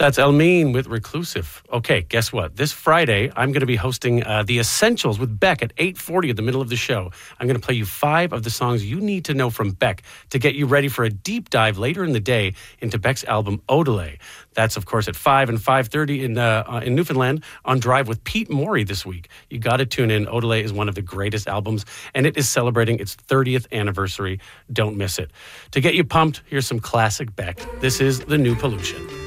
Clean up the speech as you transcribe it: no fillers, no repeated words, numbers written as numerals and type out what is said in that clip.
That's Elmine with Reclusive. Okay, guess what? This Friday, I'm going to be hosting The Essentials with Beck at 8:40 at the middle of the show. I'm going to play you 5 of the songs you need to know from Beck to get you ready for a deep dive later in the day into Beck's album Odelay. That's, of course, at 5 and 5:30 in Newfoundland on Drive with Pete Morey this week. You got to tune in. Odelay is one of the greatest albums, and it is celebrating its 30th anniversary. Don't miss it. To get you pumped, here's some classic Beck. This is The New Pollution.